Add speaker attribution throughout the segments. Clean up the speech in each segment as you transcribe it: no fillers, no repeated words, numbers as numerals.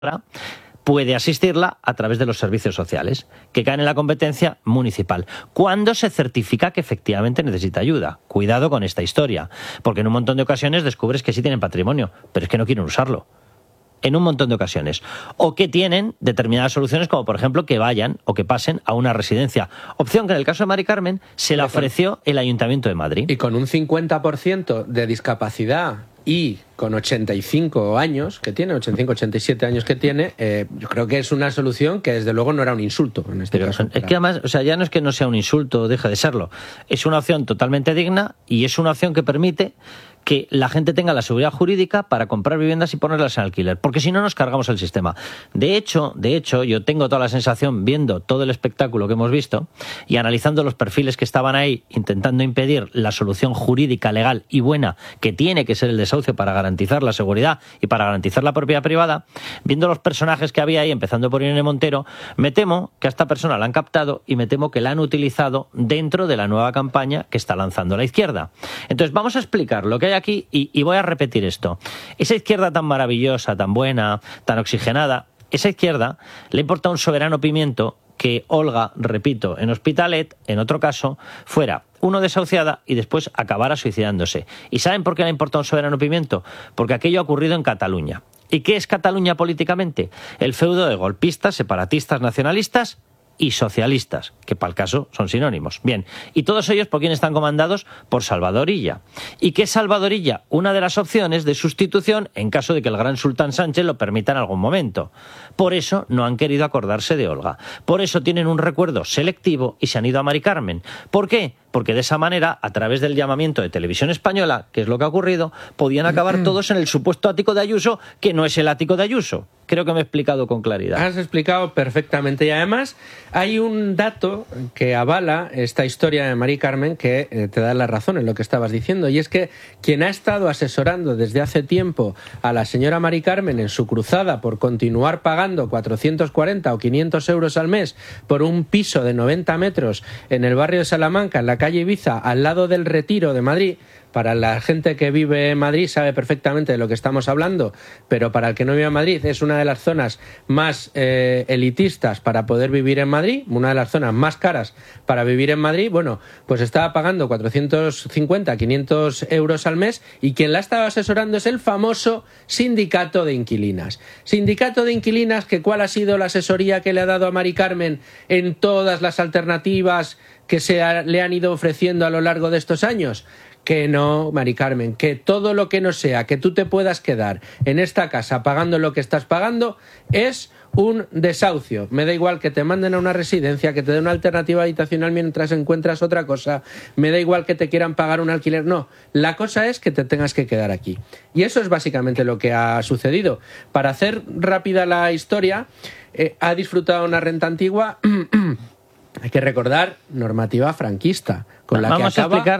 Speaker 1: puede asistirla a través de los servicios sociales, que caen en la competencia municipal, cuando se certifica que efectivamente necesita ayuda. Cuidado con esta historia, porque en un montón de ocasiones descubres que sí tienen patrimonio, pero es que no quieren usarlo. En un montón de ocasiones. O que tienen determinadas soluciones, como por ejemplo que vayan o que pasen a una residencia. Opción que en el caso de Mari Carmen se la ofreció el Ayuntamiento de Madrid.
Speaker 2: Y con un 50% de discapacidad y con 85 años que tiene, 85, 87 años que tiene, yo creo que es una solución que desde luego no era un insulto en este caso.
Speaker 1: Es que además, o sea, ya no es que no sea un insulto, deja de serlo. Es una opción totalmente digna y es una opción que permite que la gente tenga la seguridad jurídica para comprar viviendas y ponerlas en alquiler, porque si no nos cargamos el sistema. De hecho, yo tengo toda la sensación, viendo todo el espectáculo que hemos visto y analizando los perfiles que estaban ahí, intentando impedir la solución jurídica, legal y buena que tiene que ser el desahucio para garantizar la seguridad y para garantizar la propiedad privada, viendo los personajes que había ahí, empezando por Irene Montero, me temo que a esta persona la han captado y me temo que la han utilizado dentro de la nueva campaña que está lanzando la izquierda. Entonces vamos a explicar lo que hay aquí y voy a repetir esto. Esa izquierda tan maravillosa, tan buena, tan oxigenada, esa izquierda le importa un soberano pimiento que Olga, repito, en Hospitalet, en otro caso, fuera desahuciada y después acabara suicidándose. ¿Y saben por qué le importa un soberano pimiento? Porque aquello ha ocurrido en Cataluña. ¿Y qué es Cataluña políticamente? El feudo de golpistas, separatistas, nacionalistas y socialistas, que para el caso son sinónimos. Bien, y todos ellos por quién están comandados, por Salvador Illa. ¿Y qué es Salvador Illa? Una de las opciones de sustitución en caso de que el gran sultán Sánchez lo permita en algún momento. Por eso no han querido acordarse de Olga. Por eso tienen un recuerdo selectivo y se han ido a Mari Carmen. ¿Por qué? Porque de esa manera, a través del llamamiento de Televisión Española, que es lo que ha ocurrido, podían acabar todos en el supuesto ático de Ayuso, que no es el ático de Ayuso. Creo que me he explicado con claridad.
Speaker 2: Has explicado perfectamente. Y además hay un dato que avala esta historia de Mari Carmen que te da la razón en lo que estabas diciendo. Y es que quien ha estado asesorando desde hace tiempo a la señora Mari Carmen en su cruzada por continuar pagando 440 o 500 euros al mes por un piso de 90 metros en el barrio de Salamanca, en la calle Ibiza, al lado del Retiro de Madrid. Para la gente que vive en Madrid sabe perfectamente de lo que estamos hablando, pero para el que no vive en Madrid es una de las zonas más elitistas para poder vivir en Madrid, una de las zonas más caras para vivir en Madrid. Bueno, pues estaba pagando 450, 500 euros al mes y quien la estaba asesorando es el famoso Sindicato de Inquilinas. Sindicato de Inquilinas, que ¿cuál ha sido la asesoría que le ha dado a Mari Carmen en todas las alternativas que le han ido ofreciendo a lo largo de estos años? Que no, Mari Carmen, que todo lo que no sea que tú te puedas quedar en esta casa pagando lo que estás pagando es un desahucio. Me da igual que te manden a una residencia, que te den una alternativa habitacional mientras encuentras otra cosa, me da igual que te quieran pagar un alquiler, no, la cosa es que te tengas que quedar aquí. Y eso es básicamente lo que ha sucedido. Para hacer rápida la historia, ha disfrutado una renta antigua, hay que recordar, normativa franquista.
Speaker 1: Vamos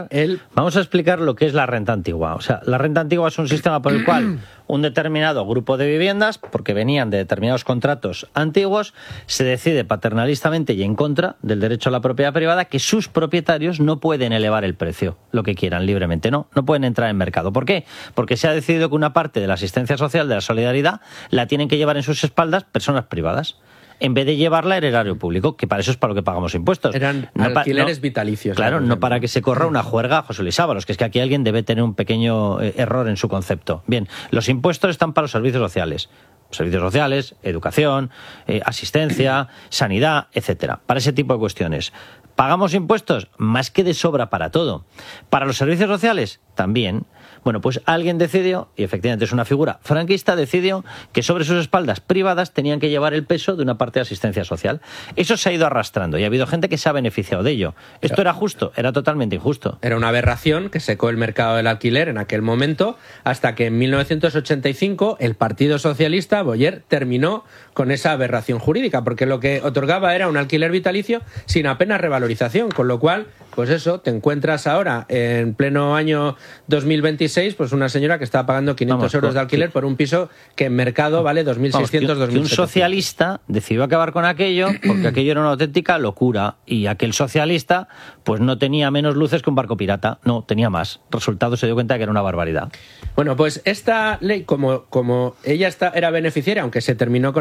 Speaker 1: a explicar lo que es la renta antigua. O sea, la renta antigua es un sistema por el cual un determinado grupo de viviendas, porque venían de determinados contratos antiguos, se decide paternalistamente y en contra del derecho a la propiedad privada que sus propietarios no pueden elevar el precio, lo que quieran libremente, no pueden entrar en mercado. ¿Por qué? Porque se ha decidido que una parte de la asistencia social, de la solidaridad, la tienen que llevar en sus espaldas personas privadas, en vez de llevarla al erario público, que para eso es para lo que pagamos impuestos.
Speaker 2: Eran alquileres vitalicios.
Speaker 1: Claro, no para que se corra una juerga, José Luis Ábalos, que es que aquí alguien debe tener un pequeño error en su concepto. Bien, los impuestos están para los servicios sociales, educación, asistencia, sanidad, etcétera, para ese tipo de cuestiones. ¿Pagamos impuestos? Más que de sobra para todo. ¿Para los servicios sociales? También. Bueno, pues alguien decidió, y efectivamente es una figura franquista, decidió que sobre sus espaldas privadas tenían que llevar el peso de una parte de asistencia social. Eso se ha ido arrastrando y ha habido gente que se ha beneficiado de ello. ¿Esto era justo? Era totalmente injusto.
Speaker 2: Era una aberración que secó el mercado del alquiler en aquel momento, hasta que en 1985 el Partido Socialista, Boyer, terminó con esa aberración jurídica, porque lo que otorgaba era un alquiler vitalicio sin apenas revalorización, con lo cual, pues eso, te encuentras ahora en pleno año 2026, pues una señora que está pagando 500 euros de alquiler por un piso que en mercado vale 2.600, 2.700.
Speaker 1: Un socialista decidió acabar con aquello porque aquello era una auténtica locura y aquel socialista pues no tenía menos luces que un barco pirata, no, tenía más. Resultado, se dio cuenta de que era una barbaridad.
Speaker 2: Bueno, pues esta ley, como ella era beneficiaria, aunque se terminó con